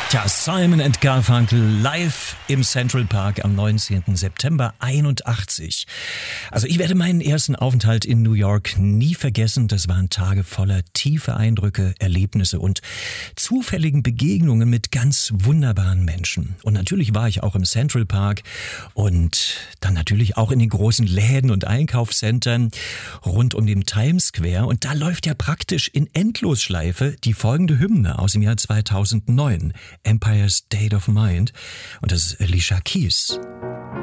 Tja, Simon and Garfunkel live im Central Park am 19. September 81. Also ich werde meinen ersten Aufenthalt in New York nie vergessen. Das waren Tage voller tiefe Eindrücke, Erlebnisse und zufälligen Begegnungen mit ganz wunderbaren Menschen. Und natürlich war ich auch im Central Park und dann natürlich auch in den großen Läden und Einkaufszentren rund um den Times Square. Und da läuft ja praktisch in Endlosschleife die folgende Hymne aus dem Jahr 2009. Empire State of Mind. Und das ist Alicia Keys.